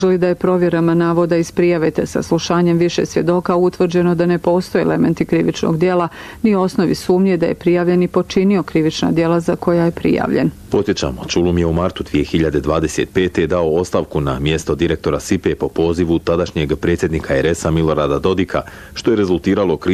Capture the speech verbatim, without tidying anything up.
da je provjerama navoda iz prijave te saslušanjem više svjedoka utvrđeno da ne postoje elementi krivičnog djela ni osnovi sumnje da je prijavljeni počinio krivična djela za koja je prijavljen. Podsjećamo, Čulum je u martu dvije hiljade dvadeset pete. dao ostavku na mjesto direktora S I P E po pozivu tadašnjeg predsjednika R S a Milorada Dodika, što je rezultiralo